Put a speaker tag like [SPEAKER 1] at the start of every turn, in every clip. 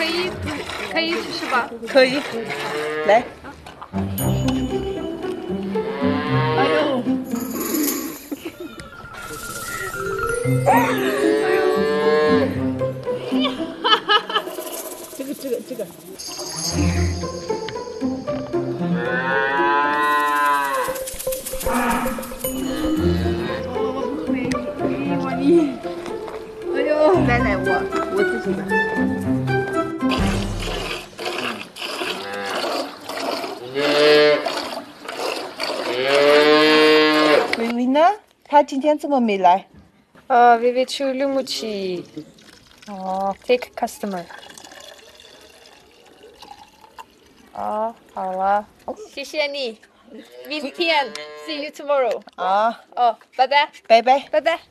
[SPEAKER 1] 可以是吧？
[SPEAKER 2] 可以，来。
[SPEAKER 1] 哎呦！
[SPEAKER 2] 这个。
[SPEAKER 1] 哎呦！
[SPEAKER 2] 奶奶我自己的。薇薇呢？她今天怎么没来？
[SPEAKER 1] 薇薇去绿木去。哦 ，fake customer。哦，好了，谢谢你。明天 see you tomorrow。
[SPEAKER 2] 啊。
[SPEAKER 1] 哦，拜拜。
[SPEAKER 2] 拜拜。
[SPEAKER 1] 拜拜。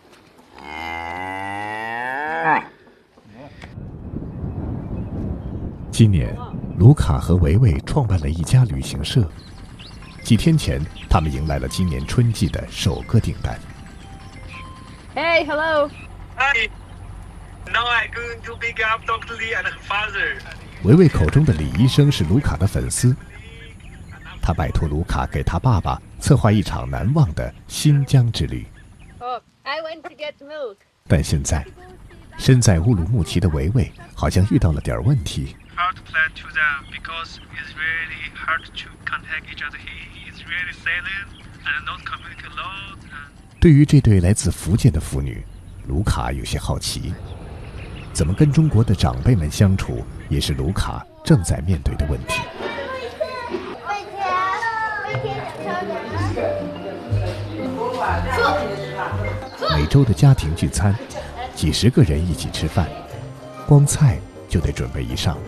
[SPEAKER 3] 今年，卢卡和维维创办了一家旅行社。几天前，他们迎来了今年春季的首个订单。
[SPEAKER 1] Hey, hello.
[SPEAKER 4] Hi. Now I'm going to pick up Dr. Lee and her father.
[SPEAKER 3] 维维口中的李医生是卢卡的粉丝，他拜托卢卡给他爸爸策划一场难忘的新疆之旅。
[SPEAKER 1] Oh, I went to get milk.
[SPEAKER 3] 但现在，身在乌鲁木齐的维维好像遇到了点问题。
[SPEAKER 4] How to plan to them because it's really hard to contact each other. He is really silent and not communicate a lot.
[SPEAKER 3] 对于这对来自福建的父女，卢卡有些好奇，怎么跟中国的长辈们相处，也是卢卡正在面对的问题。每周的家庭聚餐，几十个人一起吃饭，光菜就得准备一上午。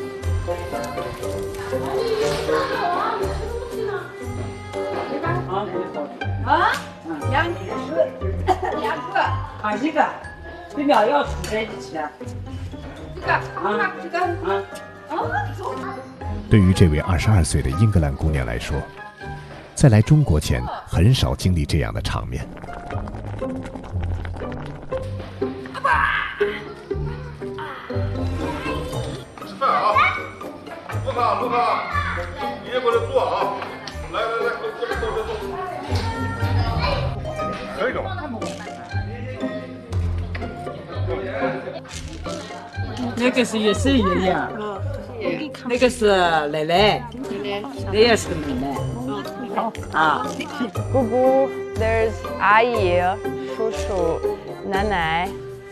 [SPEAKER 5] 啊，2个啊，一个，这俩要处在一起啊。这个啊，这个啊。
[SPEAKER 3] 对于这位22岁的英格兰姑娘来说，在来中国前很少经历这样的场面。
[SPEAKER 6] 吃饭啊！卢卡，爷爷过来坐啊！来，坐。可以了。
[SPEAKER 5] 那个是也是爷爷，那个是奶奶，那也是奶奶。啊，
[SPEAKER 1] 姑姑 ，there's 阿姨、叔叔、奶奶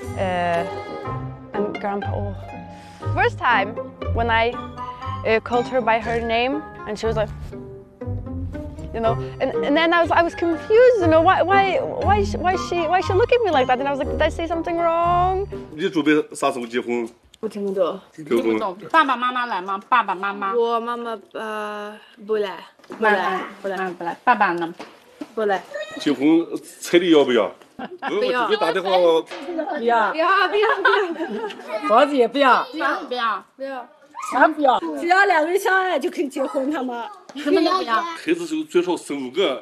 [SPEAKER 1] ，and grandpa. Oh. First time when I called her by her name, and she was like, you know, and then I was confused, you know, why she look at me like that? And I was like, did I say something wrong?
[SPEAKER 6] 你准备啥时候结婚？
[SPEAKER 1] 不听不懂。
[SPEAKER 6] 听不懂。
[SPEAKER 5] 爸爸妈妈来吗？爸爸妈妈。
[SPEAKER 1] 我妈妈不来。
[SPEAKER 5] 爸爸呢？
[SPEAKER 1] 不来。
[SPEAKER 6] 结婚彩礼要不要？
[SPEAKER 1] 不要。
[SPEAKER 6] 给打电话。
[SPEAKER 5] 不要。
[SPEAKER 1] 不要。
[SPEAKER 5] 房子也不要。
[SPEAKER 1] 不要。
[SPEAKER 5] 全不要。
[SPEAKER 7] 只要2个人相爱就可以结婚，他们。
[SPEAKER 5] 什么都不要。
[SPEAKER 6] 孩子就最少生5个，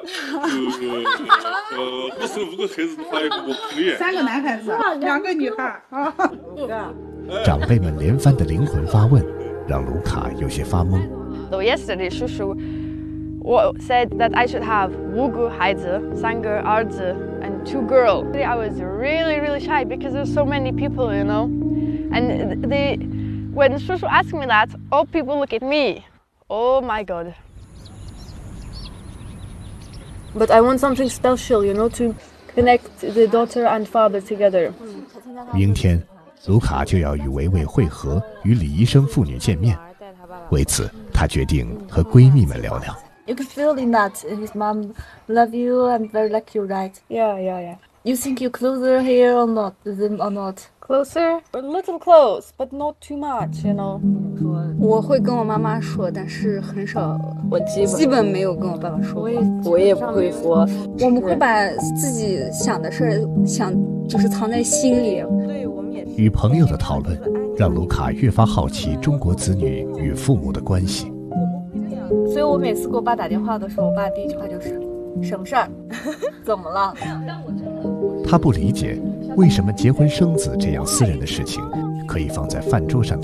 [SPEAKER 6] 不生5个孩子的话也不可以。
[SPEAKER 7] 3个男孩子，2个女孩啊。
[SPEAKER 3] 长辈们连番的灵魂发问，让卢卡有些发懵。
[SPEAKER 1] So yesterday, 叔叔said that I should have 5个孩子，3个儿子 and 2 girls. I was really shy because there's so many people, you know. And when 叔叔 asked me that, all people look at me. Oh my God. But I want something special, you know, to connect the daughter and father together.
[SPEAKER 3] 明天，卢卡就要与维维会合，与李医生父女见面。为此，她决定和闺蜜们聊聊。
[SPEAKER 8] You can feel in that his mom love you and very like you, right?
[SPEAKER 1] Yeah.
[SPEAKER 8] You think you closer here or not, them or not?
[SPEAKER 1] Closer? A little close, but not too much, you know.
[SPEAKER 9] 我会跟我妈妈说，但是很少，
[SPEAKER 5] 我
[SPEAKER 9] 基本没有跟我爸爸说。
[SPEAKER 5] 我也不会说。
[SPEAKER 9] 我们会把自己想的事就是藏在心里。
[SPEAKER 3] 与朋友的讨论，让卢卡越发好奇中国子女与父母的关系。
[SPEAKER 8] 所以我每次给我爸打电话的时候，我爸第一句话就是什么事儿？怎么了？
[SPEAKER 3] 他不理解为什么结婚生子这样私人的事情可以放在饭桌上